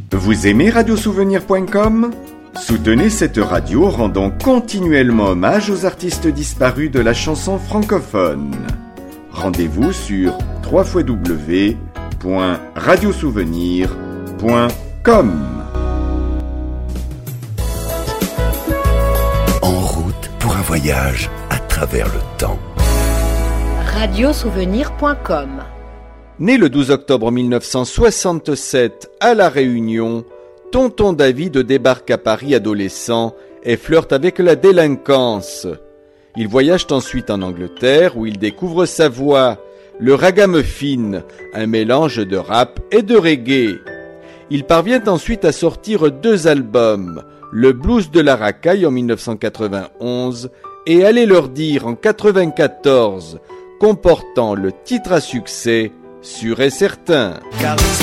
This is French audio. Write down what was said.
Vous aimez radiosouvenir.com ? Soutenez cette radio en rendant continuellement hommage aux artistes disparus de la chanson francophone. Rendez-vous sur www.radiosouvenir.com. En route pour un voyage à travers le temps. Radiosouvenir.com. Né le 12 octobre 1967 à La Réunion, Tonton David débarque à Paris adolescent et flirte avec la délinquance. Il voyage ensuite en Angleterre où il découvre sa voix, le ragamuffin, un mélange de rap et de reggae. Il parvient ensuite à sortir 2 albums, le blues de la racaille en 1991 et Allez leur dire en 1994, comportant le titre à succès Sûr et certain.